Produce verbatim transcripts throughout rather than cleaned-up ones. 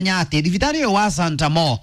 Nyati thibitari wa Santa Mo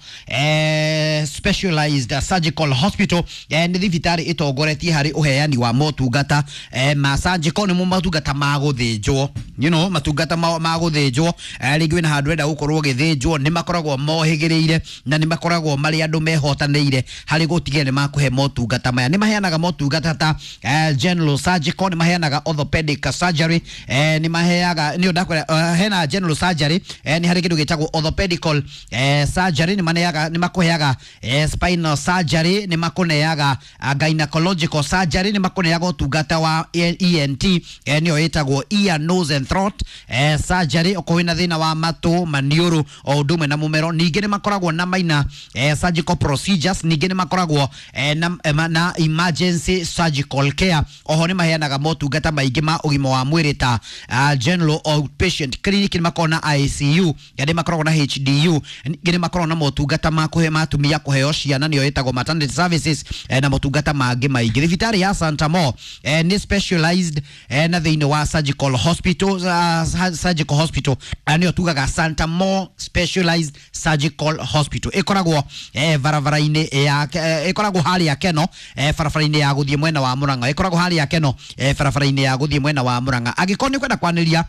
eh, specialized surgical hospital eh, ni thibitari itogoretie hari uheani wa motungata eh, ma surgical ni motungata ma guthinjwo you know matungata ma, ma guthinjwo eh, ringi na handwenda gukorwo githinjwo ni makoragwo mohigiriire na ni makoragwo mari andu mehotaneire hari gutigire ni makuhe motungata maya ni maheanaga motungata ta eh, general surgical ni maheanaga orthopedic surgery eh, ni maheaga ni ndakora uh, hena general surgery eh, ni hari kindu gitagwo orthopedical eh, surgery ni maneaga ni makuheaga eh, spinal surgery ni makuneaga uh, gynecological surgery ni makuneaga utungata wa E N T eh, ni oitagwo ear nose and throat eh, surgery okoina thina wa matu maniuru o ndume na mumero ningi ni makoragwo na maina eh, surgical procedures ningi ni makoragwo eh, na, eh, na emergency surgical care oho ni maheanaga motungata maingi ma ugima wa mwiri ta uh, general outpatient clinic ni makona I C U yani makoragwo na H D U ngine makorwo na motungata ma kuhe matumia kuheo ciana ni oitagwo maternity services eh, na motungata mangi maingi thibitari ya Santa Mo eh, ni specialized eh, na thini wa surgical hospital uh, surgical hospital ani otugaga Santa Mo specialized surgical hospital ikoragwo eh, varavaraine ya eh, ikoragwo hali ya Keno eh, farafaraine ya guthie mwena wa Muranga ikoragwo hali ya Keno eh, farafaraine ya guthie mwena wa Muranga agikoni kwenda kwaniria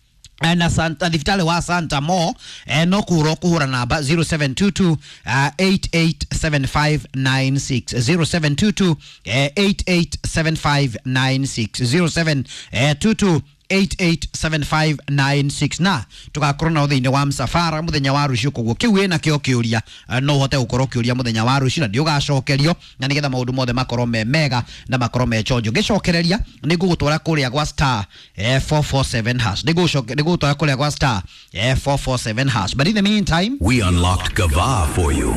na Santa thibitari wa Santa Mo eh, no kuro kuhura namba zero seven two two eight eight seven five nine six zero seven two two eight eight seven five nine six zero seven two two eight eight seven five nine six na tugakorwo na thini wa msafara muthenya wa rucio kugwo kiu na kio kiuria no hote gukorwo kiuria muthenya wa rucio na ndio gacokerio na nigetha maundu mothe makorwo me mega na makorwo me chonjo gicokereria ni gugutwara kuria gwa star four four seven hash ni gucoke ni gugutwara kuria gwa star four four seven hash. But in the meantime, we unlocked Gava for you.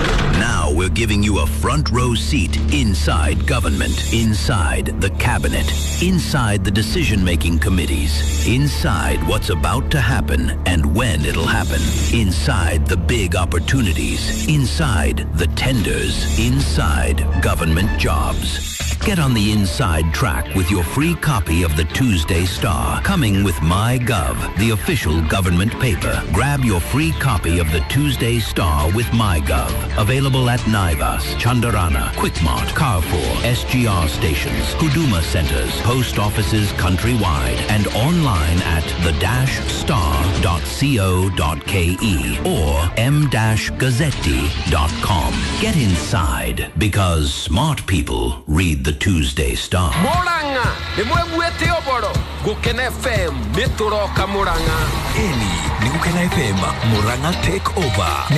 Now we're giving you a front row seat inside government, inside the cabinet, inside the decision-making committees, inside what's about to happen and when it'll happen, inside the big opportunities, inside the tenders, inside government jobs. Get on the inside track with your free copy of the Tuesday Star, coming with MyGov, the official government paper. Grab your free copy of the Tuesday Star with MyGov. Available at Naivas, Chandarana, Quickmart, Carrefour, S G R stations, Huduma centers, post offices countrywide, and online at the dash star dot co dot ke or m dash gazzetti dot com. Get inside, because smart people read the Tuesday Star. Moranga, nimwegwete oboro, Gukena F M, nituroka Moranga. Eli, ni Gukena F M, Moranga take over.